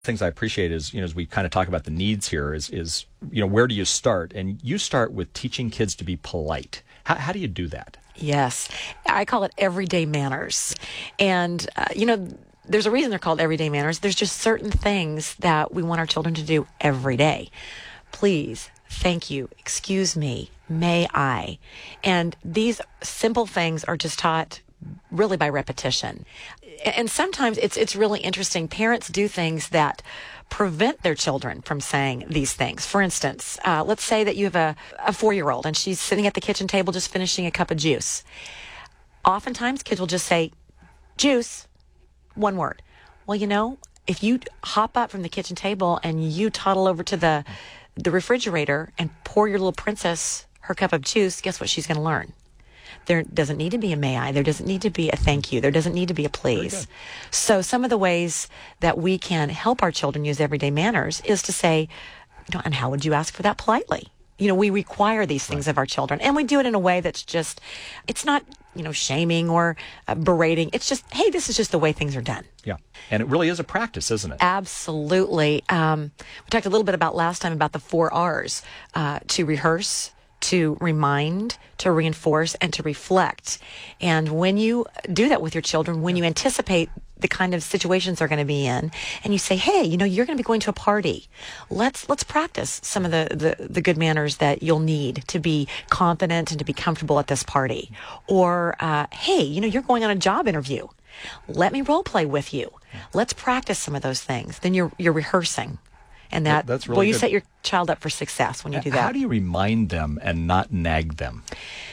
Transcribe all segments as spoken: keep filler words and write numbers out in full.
Things I appreciate is, you know, as we kind of talk about the needs here is, is, you know, where do you start? And you start with teaching kids to be polite. How, how do you do that? Yes. I call it everyday manners. And, uh, you know, there's a reason they're called everyday manners. There's just certain things that we want our children to do every day. Please, thank you, excuse me, may I. And these simple things are just taught really by repetition. And sometimes it's it's really interesting. Parents do things that prevent their children from saying these things. For instance, uh, let's say that you have a, a four-year-old and she's sitting at the kitchen table just finishing a cup of juice. Oftentimes, kids will just say, juice, one word. Well, you know, if you hop up from the kitchen table and you toddle over to the, the refrigerator and pour your little princess her cup of juice, guess what she's going to learn? There doesn't need to be a may I. There doesn't need to be a thank you. There doesn't need to be a please. So some of the ways that we can help our children use everyday manners is to say, you know, and how would you ask for that politely? You know, we require these things right. of our children. And we do it in a way that's just, it's not, you know, shaming or uh, berating. It's just, hey, this is just the way things are done. Yeah. And it really is a practice, isn't it? Absolutely. Um, we talked a little bit about last time about the four R's, uh, to rehearse, to remind, to reinforce, and to reflect. And when you do that with your children, when you anticipate the kind of situations they're going to be in, and you say, hey, you know, you're going to be going to a party. Let's let's practice some of the, the, the good manners that you'll need to be confident and to be comfortable at this party. Or, uh, hey, you know, you're going on a job interview. Let me role play with you. Let's practice some of those things. Then you're you're rehearsing. And that, That's really well, you good. set your child up for success when you do that. How do you remind them and not nag them?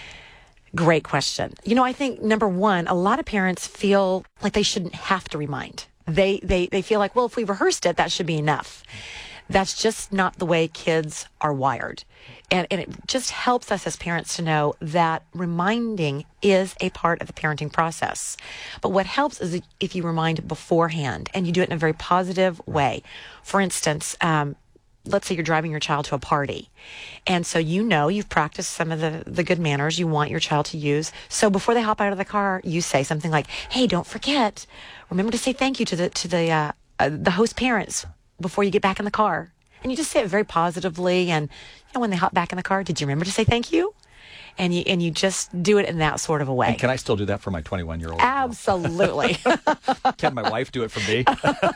Great question. You know, I think, number one, a lot of parents feel like they shouldn't have to remind. They, they, they feel like, well, if we rehearsed it, that should be enough. That's just not the way kids are wired. And, and it just helps us as parents to know that reminding is a part of the parenting process. But what helps is if you remind beforehand and you do it in a very positive way. For instance, um, let's say you're driving your child to a party. And so you know you've practiced some of the, the good manners you want your child to use. So before they hop out of the car, you say something like, hey, don't forget, remember to say thank you to the, to the, uh, uh, the host parents before you get back in the car. And you just say it very positively. And you know, when they hop back in the car, did you remember to say thank you? And you and you just do it in that sort of a way. And can I still do that for my twenty-one-year-old? Absolutely. Can my wife do it for me?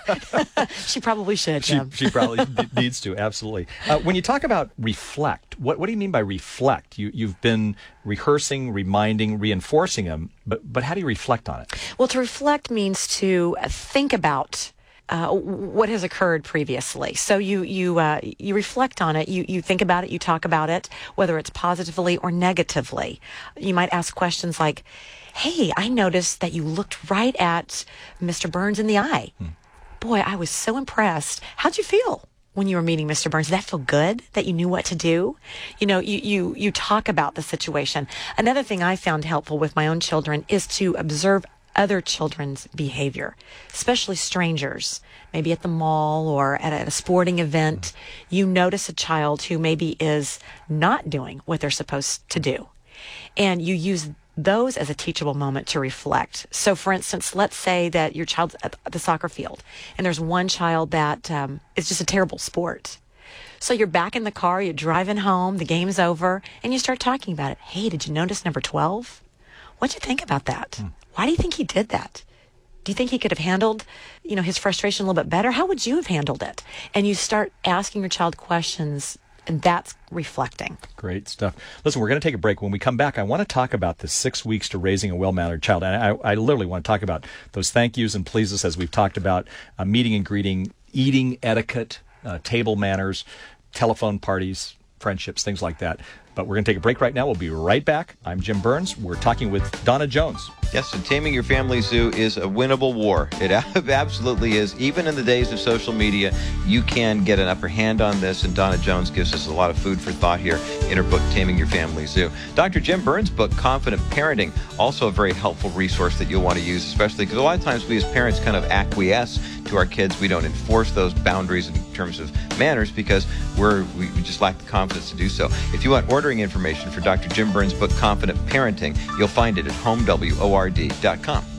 She probably should, She, Jim. she probably needs to, absolutely. Uh, when you talk about reflect, what, what do you mean by reflect? You, you've been rehearsing, reminding, reinforcing them, but, but how do you reflect on it? Well, to reflect means to think about Uh, what has occurred previously. So you you uh, you reflect on it, you you think about it, you talk about it, whether it's positively or negatively. You might ask questions like, hey, I noticed that you looked right at Mister Burns in the eye. Hmm. Boy, I was so impressed. How'd you feel when you were meeting Mister Burns? Did that feel good that you knew what to do? You know, you, you, you talk about the situation. Another thing I found helpful with my own children is to observe other children's behavior, especially strangers, maybe at the mall or at a, at a sporting event. You notice a child who maybe is not doing what they're supposed to do. And you use those as a teachable moment to reflect. So, for instance, let's say that your child's at the soccer field and there's one child that um, is just a terrible sport. So you're back in the car, you're driving home, the game's over, and you start talking about it. Hey, did you notice number twelve? What'd you think about that? Hmm. Why do you think he did that? Do you think he could have handled, you know, his frustration a little bit better? How would you have handled it? And you start asking your child questions, and that's reflecting. Great stuff. Listen, we're going to take a break. When we come back, I want to talk about the six weeks to raising a well-mannered child. And I, I literally want to talk about those thank yous and pleases, as we've talked about, uh, meeting and greeting, eating etiquette, uh, table manners, telephone parties, friendships, things like that. But we're going to take a break right now. We'll be right back. I'm Jim Burns. We're talking with Donna Jones. Yes, and Taming Your Family Zoo is a winnable war. It absolutely is. Even in the days of social media, you can get an upper hand on this, and Donna Jones gives us a lot of food for thought here in her book, Taming Your Family Zoo. Doctor Jim Burns' book, Confident Parenting, also a very helpful resource that you'll want to use, especially because a lot of times we as parents kind of acquiesce to our kids. We don't enforce those boundaries in terms of manners because we're we just lack the confidence to do so. If you want ordering information for Doctor Jim Burns' book, Confident Parenting, you'll find it at home w o r d dot com.